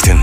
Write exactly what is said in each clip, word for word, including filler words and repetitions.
Nachrichten.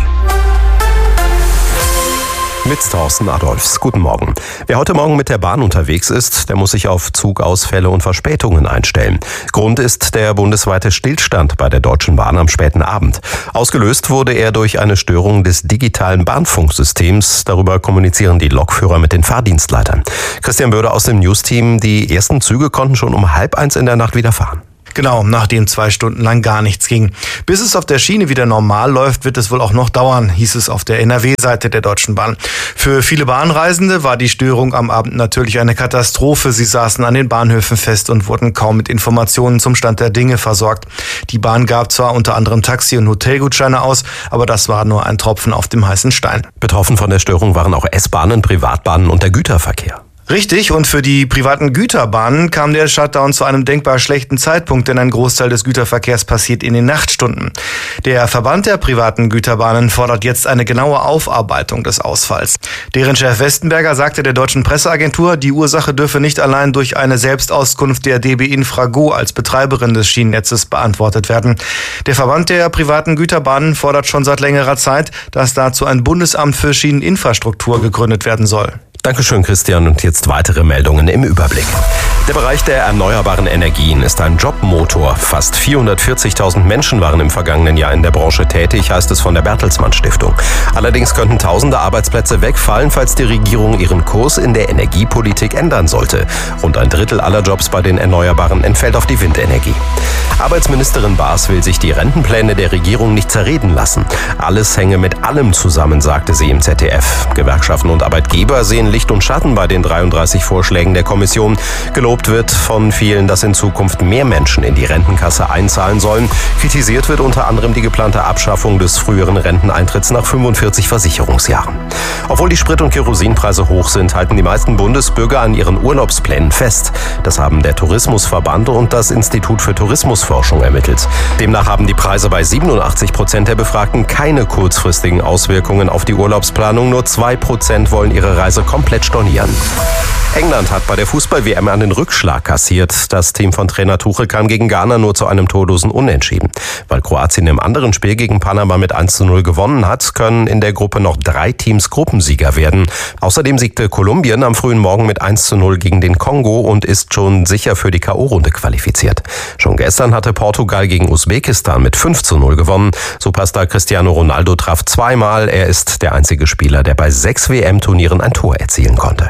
Mit Thorsten Adolfs. Guten Morgen. Wer heute Morgen mit der Bahn unterwegs ist, der muss sich auf Zugausfälle und Verspätungen einstellen. Grund ist der bundesweite Stillstand bei der Deutschen Bahn am späten Abend. Ausgelöst wurde er durch eine Störung des digitalen Bahnfunksystems. Darüber kommunizieren die Lokführer mit den Fahrdienstleitern. Christian Böder aus dem News-Team. Die ersten Züge konnten schon um halb eins in der Nacht wieder fahren. Genau, nachdem zwei Stunden lang gar nichts ging. Bis es auf der Schiene wieder normal läuft, wird es wohl auch noch dauern, hieß es auf der N R W-Seite der Deutschen Bahn. Für viele Bahnreisende war die Störung am Abend natürlich eine Katastrophe. Sie saßen an den Bahnhöfen fest und wurden kaum mit Informationen zum Stand der Dinge versorgt. Die Bahn gab zwar unter anderem Taxi- und Hotelgutscheine aus, aber das war nur ein Tropfen auf dem heißen Stein. Betroffen von der Störung waren auch S-Bahnen, Privatbahnen und der Güterverkehr. Richtig, und für die privaten Güterbahnen kam der Shutdown zu einem denkbar schlechten Zeitpunkt, denn ein Großteil des Güterverkehrs passiert in den Nachtstunden. Der Verband der privaten Güterbahnen fordert jetzt eine genaue Aufarbeitung des Ausfalls. Deren Chef Westenberger sagte der deutschen Presseagentur, die Ursache dürfe nicht allein durch eine Selbstauskunft der D B Infrago als Betreiberin des Schienennetzes beantwortet werden. Der Verband der privaten Güterbahnen fordert schon seit längerer Zeit, dass dazu ein Bundesamt für Schieneninfrastruktur gegründet werden soll. Dankeschön, Christian. Und jetzt weitere Meldungen im Überblick. Der Bereich der erneuerbaren Energien ist ein Jobmotor. Fast vierhundertvierzigtausend Menschen waren im vergangenen Jahr in der Branche tätig, heißt es von der Bertelsmann Stiftung. Allerdings könnten tausende Arbeitsplätze wegfallen, falls die Regierung ihren Kurs in der Energiepolitik ändern sollte. Rund ein Drittel aller Jobs bei den Erneuerbaren entfällt auf die Windenergie. Arbeitsministerin Baas will sich die Rentenpläne der Regierung nicht zerreden lassen. Alles hänge mit allem zusammen, sagte sie im Z D F. Gewerkschaften und Arbeitgeber sehen Licht und Schatten bei den dreiunddreißig Vorschlägen der Kommission. Gelobt wird von vielen, dass in Zukunft mehr Menschen in die Rentenkasse einzahlen sollen. Kritisiert wird unter anderem die geplante Abschaffung des früheren Renteneintritts nach fünfundvierzig Versicherungsjahren. Obwohl die Sprit- und Kerosinpreise hoch sind, halten die meisten Bundesbürger an ihren Urlaubsplänen fest. Das haben der Tourismusverband und das Institut für Tourismusforschung ermittelt. Demnach haben die Preise bei siebenundachtzig Prozent der Befragten keine kurzfristigen Auswirkungen auf die Urlaubsplanung. Nur zwei Prozent wollen ihre Reise komplett komplett stornieren. England hat bei der Fußball-W M einen Rückschlag kassiert. Das Team von Trainer Tuchel kam gegen Ghana nur zu einem torlosen Unentschieden. Weil Kroatien im anderen Spiel gegen Panama mit eins zu null gewonnen hat, können in der Gruppe noch drei Teams Gruppensieger werden. Außerdem siegte Kolumbien am frühen Morgen mit eins zu null gegen den Kongo und ist schon sicher für die K O-Runde qualifiziert. Schon gestern hatte Portugal gegen Usbekistan mit fünf zu null gewonnen. Superstar Cristiano Ronaldo traf zweimal. Er ist der einzige Spieler, der bei sechs W M-Turnieren ein Tor erzielen konnte.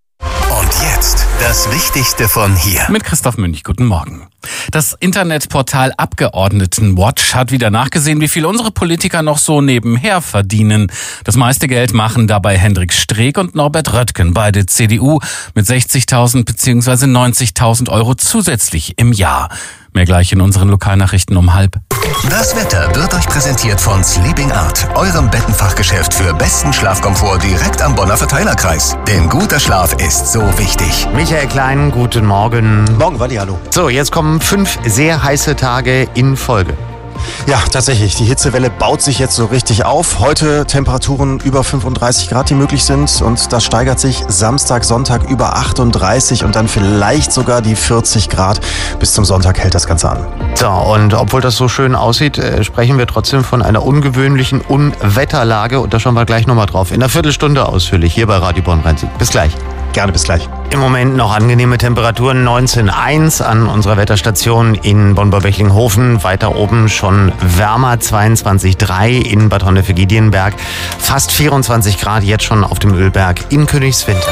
Und jetzt das Wichtigste von hier. Mit Christoph Münch, guten Morgen. Das Internetportal Abgeordnetenwatch hat wieder nachgesehen, wie viel unsere Politiker noch so nebenher verdienen. Das meiste Geld machen dabei Hendrik Streeck und Norbert Röttgen, beide C D U, mit sechzigtausend bzw. neunzigtausend Euro zusätzlich im Jahr. Mehr gleich in unseren Lokalnachrichten um halb. Das Wetter wird euch präsentiert von Sleeping Art, eurem Bettenfachgeschäft für besten Schlafkomfort direkt am Bonner Verteilerkreis. Denn guter Schlaf ist so wichtig. Michael Klein, guten Morgen. Morgen, Walli, hallo. So, jetzt kommen fünf sehr heiße Tage in Folge. Ja, tatsächlich. Die Hitzewelle baut sich jetzt so richtig auf. Heute Temperaturen über fünfunddreißig Grad, die möglich sind. Und das steigert sich Samstag, Sonntag über achtunddreißig und dann vielleicht sogar die vierzig Grad. Bis zum Sonntag hält das Ganze an. So, und obwohl das so schön aussieht, äh, sprechen wir trotzdem von einer ungewöhnlichen Unwetterlage. Und da schauen wir gleich nochmal drauf. In einer Viertelstunde ausführlich hier bei Radio Bonn-Rhein-Sieg. Bis gleich. Gerne, bis gleich. Im Moment noch angenehme Temperaturen, neunzehn Komma eins an unserer Wetterstation in Bonn-Böcklinghofen. Weiter oben schon wärmer, zweiundzwanzig Komma drei in Bad Honnef-Giedienberg. Fast vierundzwanzig Grad jetzt schon auf dem Ölberg in Königswinter.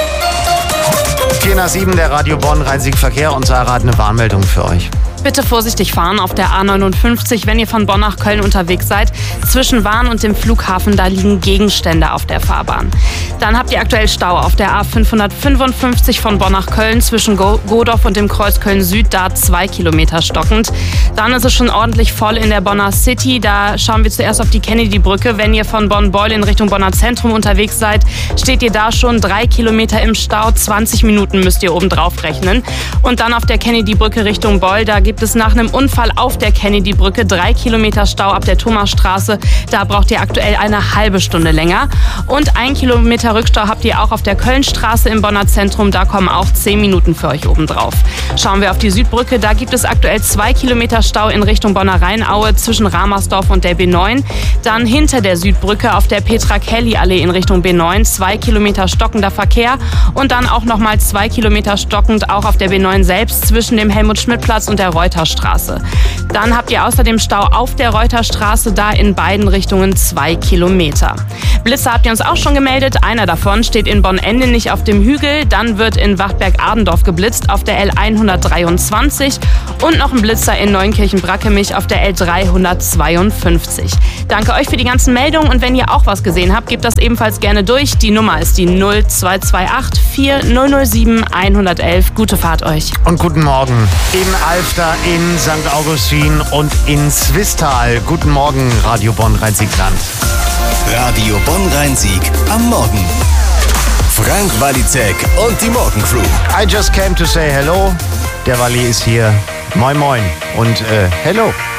vier nach sieben der Radio Bonn-Rhein-Sieg Verkehr und Sarah hat eine Warnmeldung für euch. Bitte vorsichtig fahren auf der A neunundfünfzig, wenn ihr von Bonn nach Köln unterwegs seid. Zwischen Wahn und dem Flughafen, da liegen Gegenstände auf der Fahrbahn. Dann habt ihr aktuell Stau auf der A fünfhundertfünfundfünfzig von Bonn nach Köln zwischen Godorf und dem Kreuz Köln-Süd, da zwei Kilometer stockend. Dann ist es schon ordentlich voll in der Bonner City. Da schauen wir zuerst auf die Kennedy-Brücke. Wenn ihr von Bonn-Beul in Richtung Bonner Zentrum unterwegs seid, steht ihr da schon drei Kilometer im Stau. zwanzig Minuten müsst ihr oben drauf rechnen. Und dann auf der Kennedy-Brücke Richtung Beul, da gibt es nach einem Unfall auf der Kennedy-Brücke drei Kilometer Stau ab der Thomasstraße. Da braucht ihr aktuell eine halbe Stunde länger. Und ein Kilometer Rückstau habt ihr auch auf der Kölnstraße im Bonner Zentrum. Da kommen auch zehn Minuten für euch obendrauf. Schauen wir auf die Südbrücke. Da gibt es aktuell zwei Kilometer Stau in Richtung Bonner Rheinaue zwischen Ramersdorf und der B neun. Dann hinter der Südbrücke auf der Petra-Kelly-Allee in Richtung B neun zwei Kilometer stockender Verkehr. Und dann auch nochmal zwei Kilometer stockend auch auf der B neun selbst zwischen dem Helmut-Schmidt-Platz und der Reuterstraße. Dann habt ihr außerdem Stau auf der Reuterstraße, da in beiden Richtungen zwei Kilometer. Blitzer habt ihr uns auch schon gemeldet. Einer davon steht in Bonn-Ende nicht auf dem Hügel. Dann wird in Wachtberg-Adendorf geblitzt auf der L hundertdreiundzwanzig und noch ein Blitzer in Neunkirchen-Brackemich auf der L dreihundertzweiundfünfzig. Danke euch für die ganzen Meldungen und wenn ihr auch was gesehen habt, gebt das ebenfalls gerne durch. Die Nummer ist die null zwei zwei acht vier null null sieben eins eins eins. Gute Fahrt euch. Und guten Morgen in Alfter, in Sankt Augustin und in Zwistal. Guten Morgen, Radio Bonn-Rhein-Sieg-Land. Radio Bonn-Rhein-Sieg am Morgen. Frank Walizek und die Morgencrew. I just came to say hello. Der Wally ist hier. Moin moin und äh, hello.